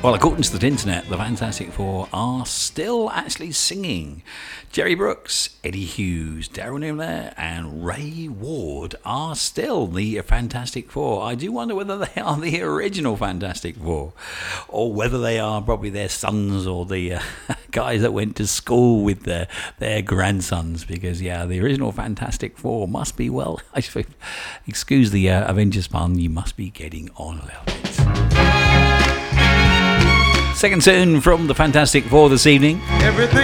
Well, according to the internet, the Fantastic Four are still actually singing. Jerry Brooks, Eddie Hughes, Daryl Newler, and Ray Ward are still the Fantastic Four. I do wonder whether they are the original Fantastic Four, or whether they are probably their sons or the guys that went to school with their grandsons. Because, yeah, the original Fantastic Four must be, well, excuse the Avengers pun, you must be getting on a little bit. Second tune from the Fantastic Four this evening. Everything